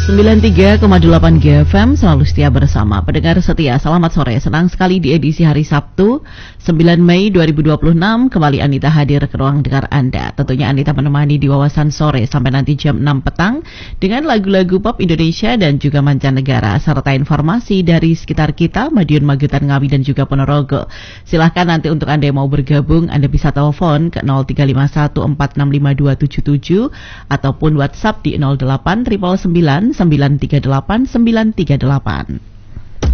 93,8 GFM selalu setia bersama pendengar setia. Selamat sore, senang sekali di edisi hari Sabtu 9 Mei 2026 kembali Anita hadir ke ruang dengar Anda. Tentunya Anita menemani di wawasan sore sampai nanti jam 6 petang dengan lagu-lagu pop Indonesia dan juga mancanegara serta informasi dari sekitar kita, Madiun, Magetan, Ngawi dan juga Ponorogo. Silahkan nanti untuk Anda yang mau bergabung, Anda bisa telepon ke 0351465277 ataupun WhatsApp di 08 939 938 938.